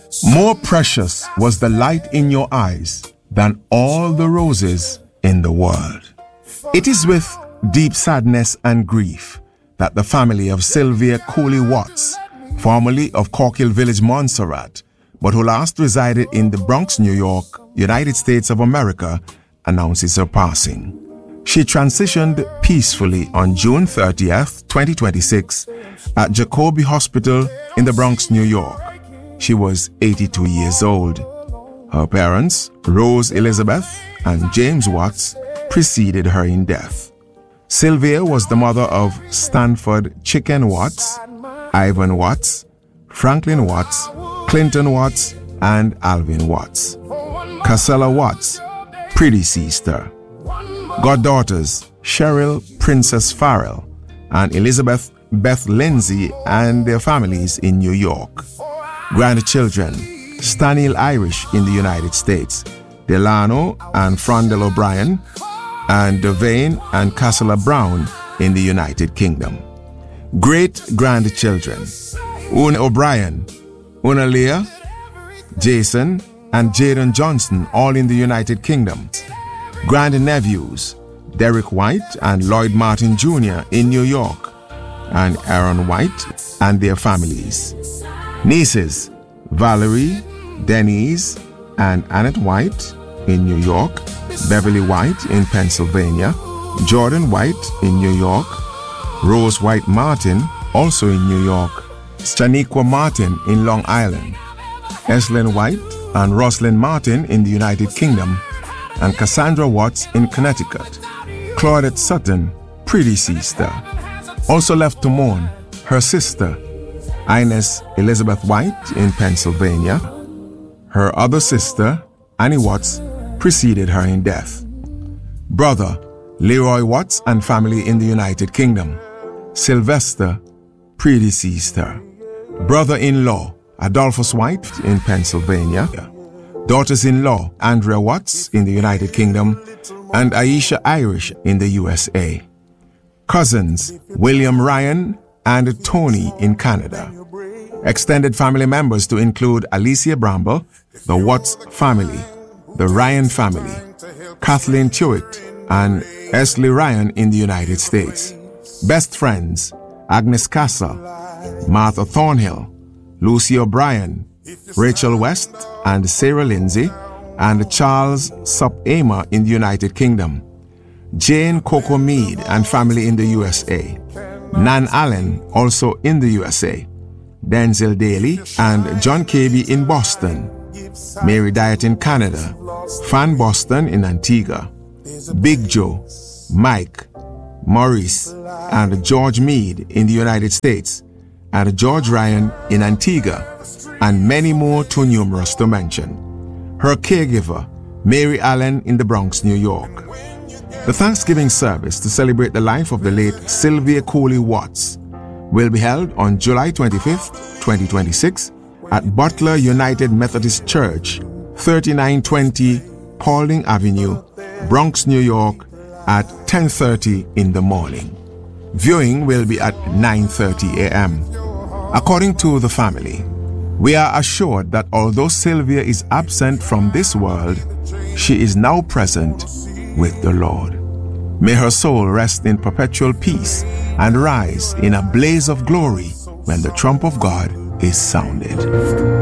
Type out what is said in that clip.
More precious was the light in your eyes than all the roses in the world. It is with deep sadness and grief that the family of Sylvia Cooley Watts, formerly of Corkill Village, Montserrat, but who last resided in the Bronx, New York, United States of America, announces her passing. She transitioned peacefully on June 30th, 2026 at Jacobi Hospital in the Bronx, New York. She was 82 years old. Her parents, Rose Elizabeth and James Watts, preceded her in death. Sylvia was the mother of Stanford Chicken Watts, Ivan Watts, Franklin Watts, Clinton Watts, and Alvin Watts. Casella Watts predeceased her. Goddaughters Cheryl Princess Farrell and Elizabeth Beth Lindsay and their families in New York. Grandchildren Staniel Irish in the United States, Delano and Frondel O'Brien, and Devane and Casella Brown in the United Kingdom. Great-grandchildren Una O'Brien, Una Leah, Jason, and Jaden Johnson, all in the United Kingdom. Grandnephews Derek White and Lloyd Martin Jr. in New York, and Aaron White and their families. Nieces Valerie, Denise, and Annette White in New York, Beverly White in Pennsylvania, Jordan White in New York, Rose White Martin also in New York, Shaniqua Martin in Long Island, Eslyn White and Roslyn Martin in the United Kingdom, and Cassandra Watts in Connecticut. Claudette Sutton predeceased her. Also left to mourn her sister, Ines Elizabeth White in Pennsylvania. Her other sister, Annie Watts, preceded her in death. Brother, Leroy Watts and family in the United Kingdom. Sylvester predeceased her. Brother-in-law, Adolphus White in Pennsylvania. Daughters-in-law, Andrea Watts in the United Kingdom, and Aisha Irish in the USA. Cousins, William Ryan and Tony in Canada. Extended family members to include Alicia Bramble, the Watts family, the Ryan family, Kathleen Tewitt, and Esley Ryan in the United States. Best friends, Agnes Castle, Martha Thornhill, Lucy O'Brien, Rachel West and Sarah Lindsay, and Charles Sup-Amer in the United Kingdom. Jane Coco Mead and family in the USA. Nan Allen also in the USA. Denzel Daly and John KB in Boston. Mary Diet in Canada. Fan Boston in Antigua. Big Joe, Mike, Maurice, and George Mead in the United States, and George Ryan in Antigua, and many more too numerous to mention. Her caregiver, Mary Allen in the Bronx, New York. The Thanksgiving service to celebrate the life of the late Sylvia Cooley Watts will be held on July 25th, 2026 at Butler United Methodist Church, 3920 Paulding Avenue, Bronx, New York, at 10:30 in the morning. Viewing will be at 9:30 a.m. According to the family, we are assured that although Sylvia is absent from this world, she is now present with the Lord. May her soul rest in perpetual peace and rise in a blaze of glory when the trump of God is sounded.